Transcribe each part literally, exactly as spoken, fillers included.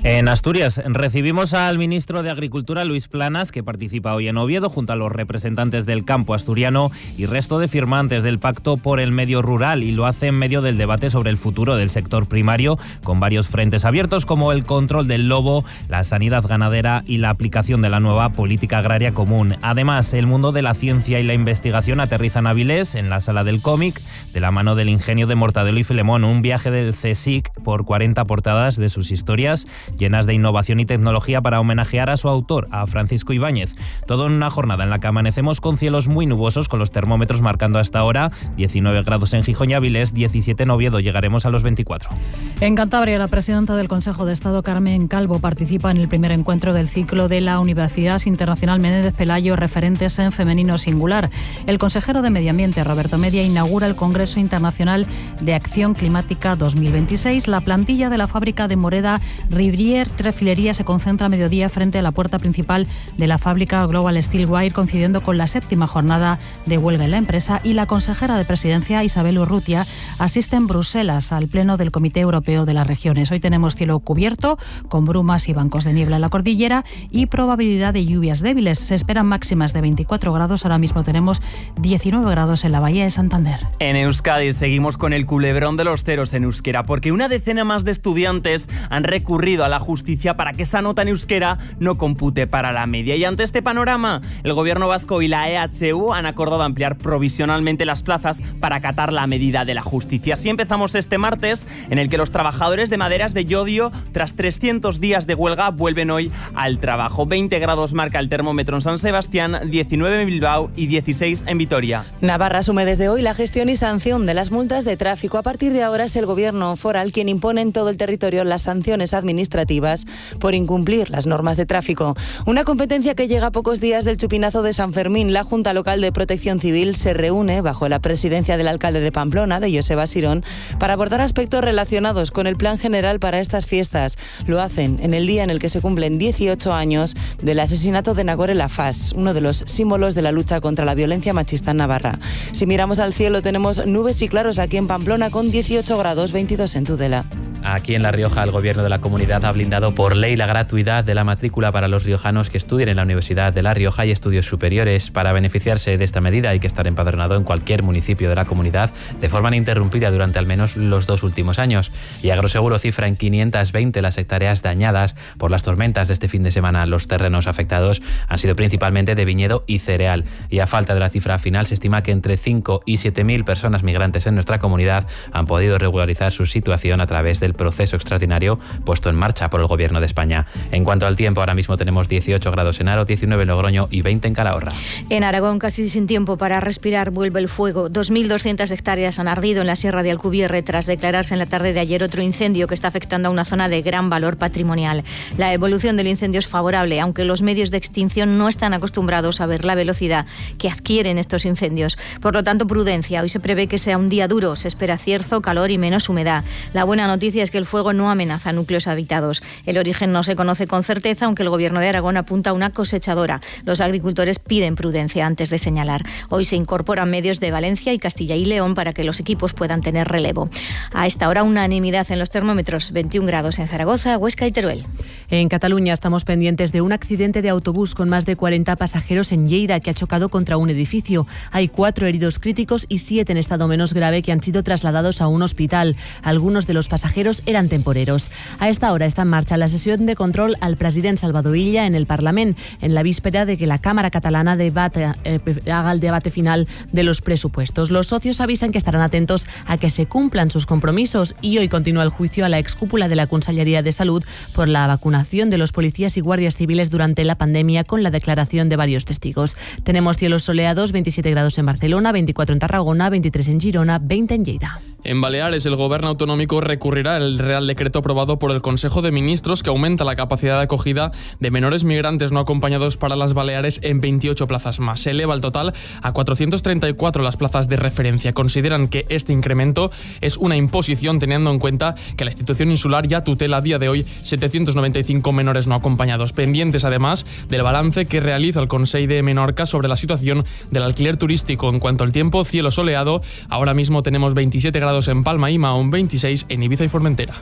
En Asturias recibimos al ministro de Agricultura, Luis Planas, que participa hoy en Oviedo junto a los representantes del campo asturiano y resto de firmantes del Pacto por el Medio Rural, y lo hace en medio del debate sobre el futuro del sector primario, con varios frentes abiertos como el control del lobo, la sanidad ganadera y la aplicación de la nueva política agraria común. Además, el mundo de la ciencia y la investigación aterriza en Avilés, en la Sala del Cómic, de la mano del ingenio de Mortadelo y Filemón, un viaje del CSIC por cuarenta portadas de sus historias, llenas de innovación y tecnología para homenajear a su autor, a Francisco Ibáñez. Todo en una jornada en la que amanecemos con cielos muy nubosos, con los termómetros marcando hasta ahora diecinueve grados en Gijón y Avilés, diecisiete en Oviedo, llegaremos a los veinticuatro. En Cantabria, la presidenta del Consejo de Estado, Carmen Calvo, participa en el primer encuentro del ciclo de la Universidad Internacional Menéndez Pelayo, referentes en femenino singular. El consejero de Medio Ambiente, Roberto Media, inaugura el Congreso Internacional de Acción Climática dos mil veintiséis. La plantilla de la fábrica de Moreda Rivier Refilería se concentra a mediodía frente a la puerta principal de la fábrica Global Steel Wire, coincidiendo con la séptima jornada de huelga en la empresa, y la consejera de Presidencia, Isabel Urrutia, asiste en Bruselas al pleno del Comité Europeo de las Regiones. Hoy tenemos cielo cubierto, con brumas y bancos de niebla en la cordillera y probabilidad de lluvias débiles. Se esperan máximas de veinticuatro grados, ahora mismo tenemos diecinueve grados en la Bahía de Santander. En Euskadi seguimos con el culebrón de los ceros en euskera, porque una decena más de estudiantes han recurrido a la justicia para que esa nota en euskera no compute para la media. Y ante este panorama, el gobierno vasco y la E H U han acordado ampliar provisionalmente las plazas para acatar la medida de la justicia. Así empezamos este martes, en el que los trabajadores de maderas de Llodio, tras trescientos días de huelga, vuelven hoy al trabajo. veinte grados marca el termómetro en San Sebastián, diecinueve en Bilbao y dieciséis en Vitoria. Navarra asume desde hoy la gestión y sanción de las multas de tráfico. A partir de ahora es el gobierno foral quien impone en todo el territorio las sanciones administrativas por incumplir las normas de tráfico. Una competencia que llega a pocos días del chupinazo de San Fermín. La Junta Local de Protección Civil se reúne bajo la presidencia del alcalde de Pamplona, de Joseba Sirón, para abordar aspectos relacionados con el plan general para estas fiestas. Lo hacen en el día en el que se cumplen dieciocho años del asesinato de Nagore Laffas, uno de los símbolos de la lucha contra la violencia machista en Navarra. Si miramos al cielo, tenemos nubes y claros aquí en Pamplona, con dieciocho grados, veintidós en Tudela. Aquí en La Rioja, el gobierno de la comunidad ha blindado por ley la gratuidad de la matrícula para los riojanos que estudien en la Universidad de La Rioja y estudios superiores. Para beneficiarse de esta medida hay que estar empadronado en cualquier municipio de la comunidad de forma ininterrumpida durante al menos los dos últimos años. Y Agroseguro cifra en quinientas veinte las hectáreas dañadas por las tormentas de este fin de semana. Los terrenos afectados han sido principalmente de viñedo y cereal. Y a falta de la cifra final, se estima que entre cinco y siete mil personas migrantes en nuestra comunidad han podido regularizar su situación a través del proceso extraordinario puesto en marcha por el Gobierno de España. En cuanto al tiempo, ahora mismo tenemos dieciocho grados en Aro, diecinueve en Logroño y veinte en Calahorra. En Aragón, casi sin tiempo para respirar, vuelve el fuego. dos mil doscientas hectáreas han ardido en la Sierra de Alcubierre tras declararse en la tarde de ayer otro incendio que está afectando a una zona de gran valor patrimonial. La evolución del incendio es favorable, aunque los medios de extinción no están acostumbrados a ver la velocidad que adquieren estos incendios. Por lo tanto, prudencia. Hoy se prevé que sea un día duro. Se espera cierzo, calor y menos humedad. La buena noticia es que el fuego no amenaza núcleos habitados. El origen no se conoce con certeza, aunque el Gobierno de Aragón apunta a una cosechadora. Los agricultores piden prudencia antes de señalar. Hoy se incorporan medios de Valencia y Castilla y León para que los equipos puedan tener relevo. A esta hora, unanimidad en los termómetros, veintiún grados en Zaragoza, Huesca y Teruel. En Cataluña estamos pendientes de un accidente de autobús con más de cuarenta pasajeros en Lleida que ha chocado contra un edificio. Hay cuatro heridos críticos y siete en estado menos grave que han sido trasladados a un hospital. Algunos de los pasajeros eran temporeros. A esta hora está en marcha la sesión de control al president Salvador Illa en el Parlament, en la víspera de que la Cámara catalana debate, eh, haga el debate final de los presupuestos. Los socios avisan que estarán atentos a que se cumplan sus compromisos, y hoy continúa el juicio a la excúpula de la Consellería de Salud por la vacunación de los policías y guardias civiles durante la pandemia, con la declaración de varios testigos. Tenemos cielos soleados, veintisiete grados en Barcelona, veinticuatro en Tarragona, veintitrés en Girona, veinte en Lleida. En Baleares, el Gobierno autonómico recurrirá al Real Decreto aprobado por el Consejo de Ministros que aumenta la capacidad de acogida de menores migrantes no acompañados para las Baleares en veintiocho plazas más. Se eleva el total a cuatrocientas treinta y cuatro las plazas de referencia. Consideran que este incremento es una imposición, teniendo en cuenta que la institución insular ya tutela a día de hoy setecientos noventa y cinco menores no acompañados. Pendientes, además, del balance que realiza el Consell de Menorca sobre la situación del alquiler turístico. En cuanto al tiempo, cielo soleado. Ahora mismo tenemos veintisiete grados en Palma y Mahón, veintiséis en Ibiza y Formentera.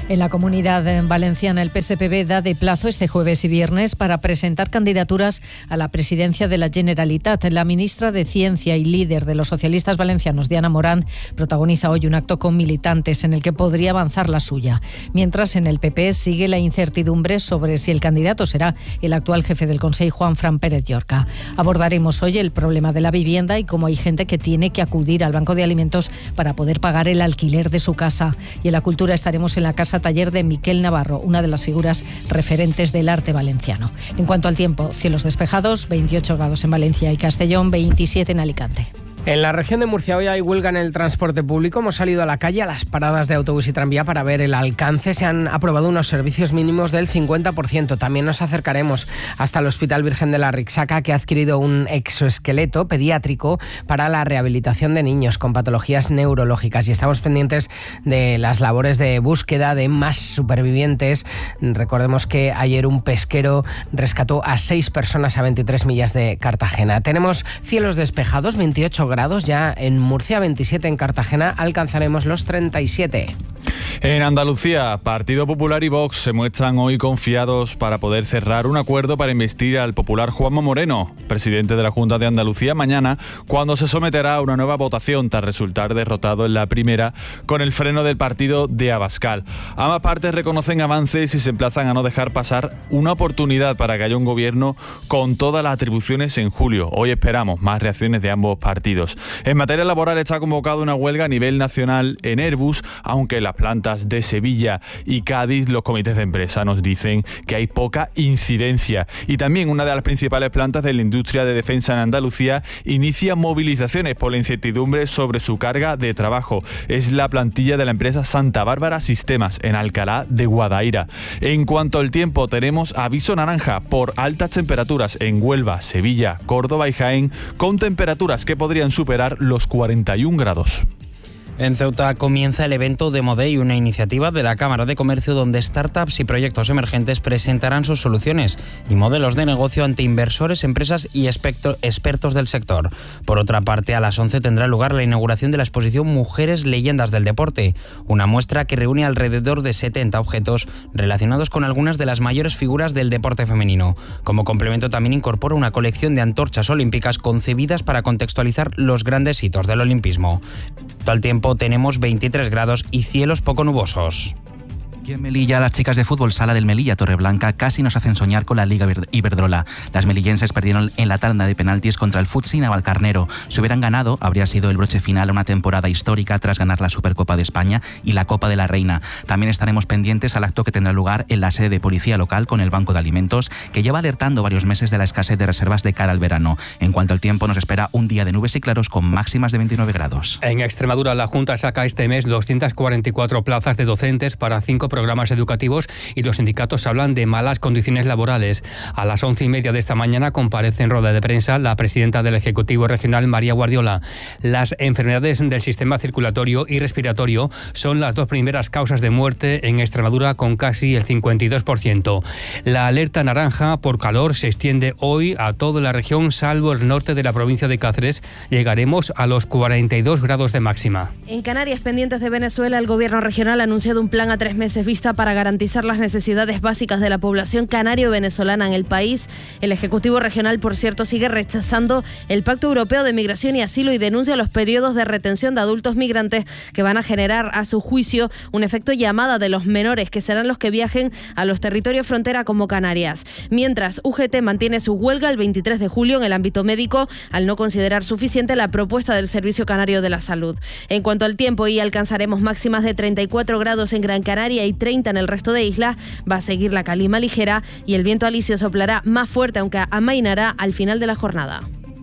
En la Comunidad Valenciana, el P S P B da de plazo este jueves y viernes para presentar candidaturas a la presidencia de la Generalitat. La ministra de Ciencia y líder de los socialistas valencianos, Diana Morant, protagoniza hoy un acto con militantes en el que podría avanzar la suya. Mientras, en el P P sigue la incertidumbre sobre si el candidato será el actual jefe del Consejo, Juanfran Pérez Llorca. Abordaremos hoy el problema de la vivienda y cómo hay gente que tiene que acudir al Banco de Alimentos para poder pagar el alquiler de su casa. Y en la cultura estaremos en la Casa Taller de Miquel Navarro, una de las figuras referentes del arte valenciano. En cuanto al tiempo, cielos despejados, veintiocho grados en Valencia y Castellón, veintisiete en Alicante. En la región de Murcia hoy hay huelga en el transporte público. Hemos salido a la calle, a las paradas de autobús y tranvía para ver el alcance. Se han aprobado unos servicios mínimos del cincuenta por ciento. También nos acercaremos hasta el Hospital Virgen de la Rixaca, que ha adquirido un exoesqueleto pediátrico para la rehabilitación de niños con patologías neurológicas. Y estamos pendientes de las labores de búsqueda de más supervivientes. Recordemos que ayer un pesquero rescató a seis personas a veintitrés millas de Cartagena. Tenemos cielos despejados, veintiocho grados ya en Murcia, veintisiete en Cartagena, alcanzaremos los treinta y siete. En Andalucía, Partido Popular y Vox se muestran hoy confiados para poder cerrar un acuerdo para investir al popular Juanma Moreno, presidente de la Junta de Andalucía, mañana, cuando se someterá a una nueva votación tras resultar derrotado en la primera con el freno del partido de Abascal. Ambas partes reconocen avances y se emplazan a no dejar pasar una oportunidad para que haya un gobierno con todas las atribuciones en julio. Hoy esperamos más reacciones de ambos partidos. En materia laboral está convocada una huelga a nivel nacional en Airbus, aunque las plantas de Sevilla y Cádiz, los comités de empresa nos dicen que hay poca incidencia. Y también una de las principales plantas de la industria de defensa en Andalucía inicia movilizaciones por la incertidumbre sobre su carga de trabajo. Es la plantilla de la empresa Santa Bárbara Sistemas en Alcalá de Guadaira. En cuanto al tiempo, tenemos aviso naranja por altas temperaturas en Huelva, Sevilla, Córdoba y Jaén, con temperaturas que podrían superar los cuarenta y un grados. En Ceuta comienza el evento Demo Day, una iniciativa de la Cámara de Comercio donde startups y proyectos emergentes presentarán sus soluciones y modelos de negocio ante inversores, empresas y expertos del sector. Por otra parte, a las once tendrá lugar la inauguración de la exposición Mujeres Leyendas del Deporte, una muestra que reúne alrededor de setenta objetos relacionados con algunas de las mayores figuras del deporte femenino. Como complemento también incorpora una colección de antorchas olímpicas concebidas para contextualizar los grandes hitos del olimpismo. Al tiempo tenemos veintitrés grados y cielos poco nubosos. Aquí en Melilla, las chicas de fútbol sala del Melilla Torreblanca casi nos hacen soñar con la Liga Iberdrola. Las melillenses perdieron en la tanda de penaltis contra el Futsi Navalcarnero. Si hubieran ganado, habría sido el broche final a una temporada histórica tras ganar la Supercopa de España y la Copa de la Reina. También estaremos pendientes al acto que tendrá lugar en la sede de Policía Local con el Banco de Alimentos, que lleva alertando varios meses de la escasez de reservas de cara al verano. En cuanto al tiempo, nos espera un día de nubes y claros con máximas de veintinueve grados. En Extremadura, la Junta saca este mes doscientas cuarenta y cuatro plazas de docentes para cinco programas educativos y los sindicatos hablan de malas condiciones laborales. A las once y media de esta mañana comparece en rueda de prensa la presidenta del Ejecutivo Regional, María Guardiola. Las enfermedades del sistema circulatorio y respiratorio son las dos primeras causas de muerte en Extremadura, con casi el cincuenta y dos por ciento. La alerta naranja por calor se extiende hoy a toda la región, salvo el norte de la provincia de Cáceres. Llegaremos a los cuarenta y dos grados de máxima. En Canarias, pendientes de Venezuela, el gobierno regional ha anunciado un plan a tres meses vista para garantizar las necesidades básicas de la población canario-venezolana en el país. El Ejecutivo Regional, por cierto, sigue rechazando el Pacto Europeo de Migración y Asilo y denuncia los periodos de retención de adultos migrantes que van a generar, a su juicio, un efecto llamada de los menores, que serán los que viajen a los territorios frontera como Canarias. Mientras, U G T mantiene su huelga el veintitrés de julio en el ámbito médico, al no considerar suficiente la propuesta del Servicio Canario de la Salud. En cuanto al tiempo, hoy alcanzaremos máximas de treinta y cuatro grados en Gran Canaria y treinta en el resto de islas. Va a seguir la calima ligera y el viento alisio soplará más fuerte, aunque amainará al final de la jornada.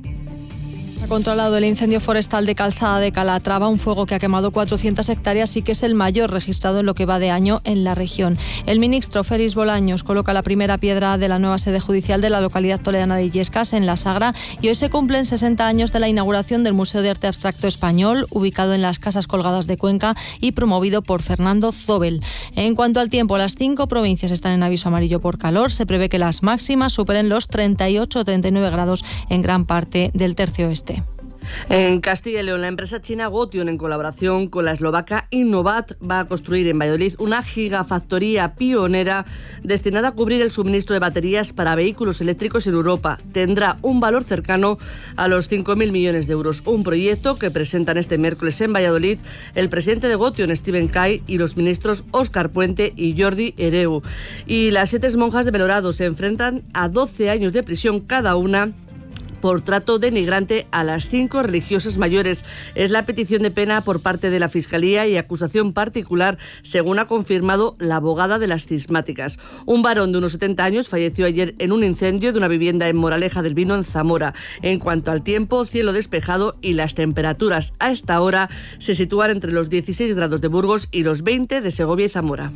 Ha controlado el incendio forestal de Calzada de Calatrava, un fuego que ha quemado cuatrocientas hectáreas y que es el mayor registrado en lo que va de año en la región. El ministro Félix Bolaños coloca la primera piedra de la nueva sede judicial de la localidad toledana de Illescas, en La Sagra, y hoy se cumplen sesenta años de la inauguración del Museo de Arte Abstracto Español, ubicado en las Casas Colgadas de Cuenca y promovido por Fernando Zobel. En cuanto al tiempo, las cinco provincias están en aviso amarillo por calor. Se prevé que las máximas superen los treinta y ocho o treinta y nueve grados en gran parte del tercio oeste. En Castilla y León, la empresa china Gotion, en colaboración con la eslovaca Innovat, va a construir en Valladolid una gigafactoría pionera destinada a cubrir el suministro de baterías para vehículos eléctricos en Europa. Tendrá un valor cercano a los cinco mil millones de euros. Un proyecto que presentan este miércoles en Valladolid el presidente de Gotion, Steven Kay, y los ministros Óscar Puente y Jordi Hereu. Y las siete monjas de Belorado se enfrentan a doce años de prisión cada una por trato denigrante a las cinco religiosas mayores. Es la petición de pena por parte de la Fiscalía y acusación particular, según ha confirmado la abogada de las cismáticas. Un varón de unos setenta años falleció ayer en un incendio de una vivienda en Moraleja del Vino, en Zamora. En cuanto al tiempo, cielo despejado y las temperaturas a esta hora se sitúan entre los dieciséis grados de Burgos y los veinte de Segovia y Zamora.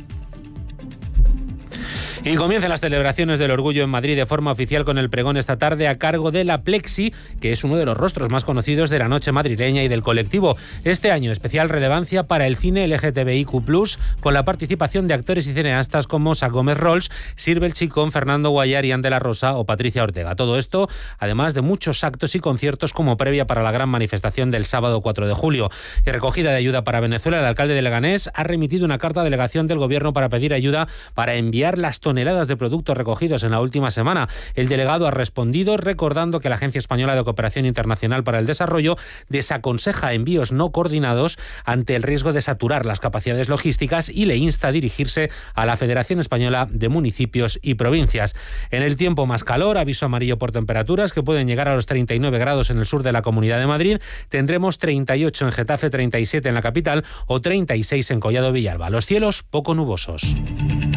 Y comienzan las celebraciones del orgullo en Madrid de forma oficial con el pregón esta tarde a cargo de la Plexi, que es uno de los rostros más conocidos de la noche madrileña y del colectivo. Este año especial relevancia para el cine L G T B I Q plus, con la participación de actores y cineastas como Sa Gómez Rols, Sirbel Chicón, Fernando Guayar, Ian de la Rosa o Patricia Ortega. Todo esto, además de muchos actos y conciertos como previa para la gran manifestación del sábado cuatro de julio. Y recogida de ayuda para Venezuela, el alcalde de Leganés ha remitido una carta a delegación del gobierno para pedir ayuda para enviar las toneladas de productos recogidos en la última semana. El delegado ha respondido recordando que la Agencia Española de Cooperación Internacional para el Desarrollo desaconseja envíos no coordinados ante el riesgo de saturar las capacidades logísticas y le insta a dirigirse a la Federación Española de Municipios y Provincias. En el tiempo, más calor, aviso amarillo por temperaturas que pueden llegar a los treinta y nueve grados en el sur de la Comunidad de Madrid. Tendremos treinta y ocho en Getafe, treinta y siete en la capital o treinta y seis en Collado Villalba. Los cielos poco nubosos.